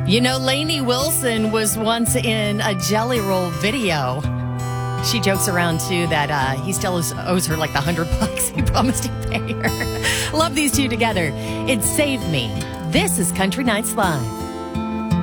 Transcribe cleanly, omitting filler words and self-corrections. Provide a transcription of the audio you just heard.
You know, Lainey Wilson was once in a Jelly Roll video. She jokes around, too, that he still owes her like the $100 he promised to pay her. Love these two together. It Saved Me. This is Country Nights Live.